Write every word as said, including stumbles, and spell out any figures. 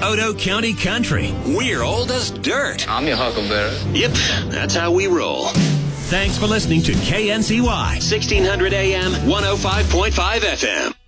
Odo County Country. We're old as dirt. I'm your huckleberry. Yep, that's how we roll. Thanks for listening to K N C Y, sixteen hundred A M, one oh five point five F M.